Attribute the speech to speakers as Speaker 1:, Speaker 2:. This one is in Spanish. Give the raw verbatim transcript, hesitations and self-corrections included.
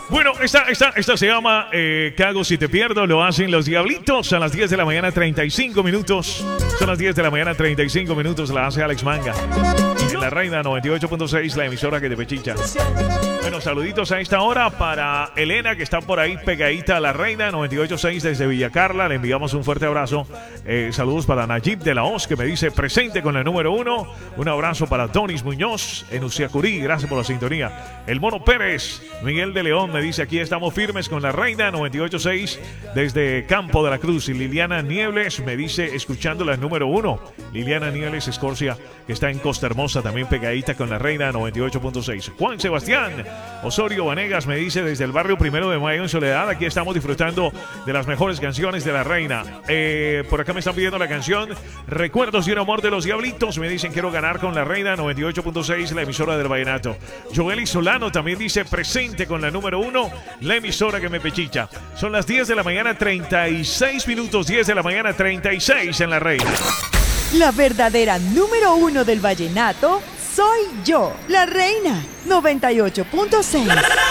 Speaker 1: Bueno, esta, esta, esta se llama eh, ¿Qué hago si te pierdo? Lo hacen los Diablitos a las diez de la mañana, treinta y cinco minutos. Son las diez de la mañana, treinta y cinco minutos. La hace Alex Manga. En La Reina noventa y ocho punto seis, la emisora que te pechicha. Bueno, saluditos a esta hora para Elena, que está por ahí pegadita a La Reina noventa y ocho punto seis desde Villa Carla. Le enviamos un fuerte abrazo. Eh, saludos para Nayib de la Hoz, que me dice presente con la número uno. Un abrazo para Donis Muñoz en Uciacurí. Gracias por la sintonía. El Mono Pérez, Miguel de León, me dice aquí estamos firmes con La Reina noventa y ocho punto seis desde Campo de la Cruz. Y Liliana Niebles me dice escuchando la número uno. Liliana Niebles Escorcia, que está en Costa Hermosa, también pegadita con La Reina noventa y ocho punto seis. Juan Sebastián Osorio Vanegas me dice desde el barrio Primero de Mayo en Soledad, aquí estamos disfrutando de las mejores canciones de La Reina. Eh, por acá me están pidiendo la canción Recuerdos de un amor de los Diablitos. Me dicen quiero ganar con La Reina noventa y ocho punto seis, la emisora del vallenato. Joely Solano también dice presente con la número uno, la emisora que me pechicha. Son las diez de la mañana, treinta y seis minutos, diez de la mañana, treinta y seis en La Reina.
Speaker 2: La verdadera número uno del vallenato soy yo, La Reina noventa y ocho punto seis.